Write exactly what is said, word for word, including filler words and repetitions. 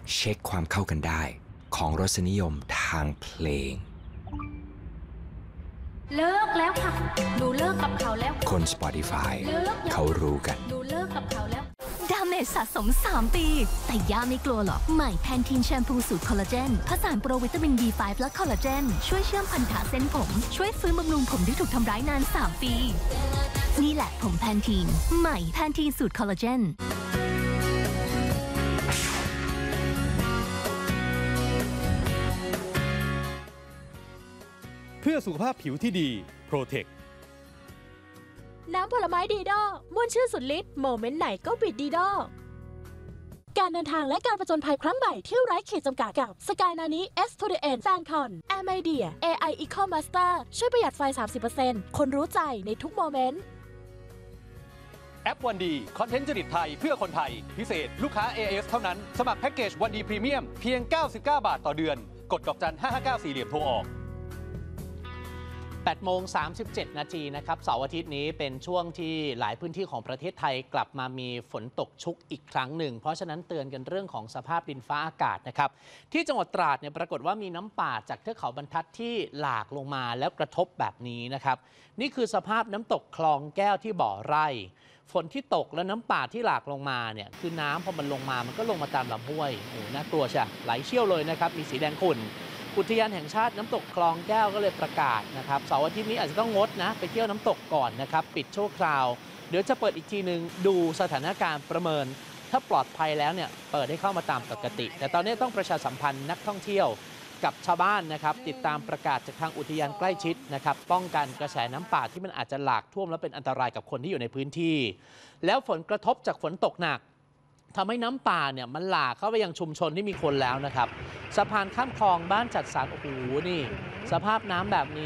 เช็คความเข้ากันได้ของรสนิยมทางเพลงเลิกแล้วค่ะหนูเลิกกับเขาแล้วคน Spotify เขารู้กันหนูเลิกกับเขาแล้วดาเมจสะสมสามปีแต่ย่าไม่กลัวหรอกใหม่แพนทีนแชมพูสูตรคอลลาเจนผสานโปรวิตามิน บี ไฟว์ และคอลลาเจนช่วยเชื่อมพันธะเส้นผมช่วยฟื้นบำรุงผมที่ถูกทำร้ายนานสามปีนี่แหละผมแพนทีนใหม่แพนทีนสูตรคอลลาเจนเพื่อสุขภาพผิวที่ดีโปรเทคน้ำผลไม้ดีดอม่วนชื่นสุดฤทธิ์โมเมนต์ไหนก็บิดดีดอการเดินทางและการผจญภัยครั้งใหม่ที่ไร้ขีดจำกัดกับ Sky Nani S to the End Fancon Air Media เอ ไอ Eco Master ช่วยประหยัดไฟ สามสิบเปอร์เซ็นต์ คนรู้ใจในทุกโมเมนต์แอปวันดีคอนเทนต์จริตไทยเพื่อคนไทยพิเศษลูกค้า เอ เอส เท่านั้นสมัครแพ็กเกจวันดีพรีเมียมเพียงเก้าสิบเก้าบาทต่อเดือนกดดอกจันห้าห้าเก้าสี่เหลี่ยมโทรออกแปดโมงสามสิบเจ็ดนาทีนะครับเสาร์อาทิตย์นี้เป็นช่วงที่หลายพื้นที่ของประเทศไทยกลับมามีฝนตกชุกอีกครั้งหนึ่งเพราะฉะนั้นเตือนกันเรื่องของสภาพดินฟ้าอากาศนะครับที่จังหวัดตราดเนี่ยปรากฏว่ามีน้ำป่าจากเทือกเขาบรรทัดที่หลากลงมาแล้วกระทบแบบนี้นะครับนี่คือสภาพน้ำตกคลองแก้วที่บ่อไร่ฝนที่ตกและน้ำป่าที่หลากลงมาเนี่ยคือน้ำพอมันลงมามันก็ลงมาตามลำห้วยโอ้น่ากลัวใช่ไหลเชี่ยวเลยนะครับมีสีแดงขุ่นอุทยานแห่งชาติน้ำตกคลองแก้วก็เลยประกาศนะครับเสาร์อาทิตย์นี้อาจจะต้องงดนะไปเที่ยวน้ำตกก่อนนะครับปิดชั่วคราวเดี๋ยวจะเปิดอีกทีนึงดูสถานการณ์ประเมินถ้าปลอดภัยแล้วเนี่ยเปิดให้เข้ามาตามปกติแต่ตอนนี้ต้องประชาสัมพันธ์นักท่องเที่ยวกับชาวบ้านนะครับติดตามประกาศจากทางอุทยานใกล้ชิดนะครับป้องกันกระแสน้ำป่าที่มันอาจจะหลากท่วมและเป็นอันตรายกับคนที่อยู่ในพื้นที่แล้วฝนกระทบจากฝนตกหนักทำให้น้ำป่าเนี่ยมันหลากเข้าไปยังชุมชนที่มีคนแล้วนะครับสะพานข้ามคลองบ้านจัดสรรโอ้โหนี่สภาพน้ำแบบนี้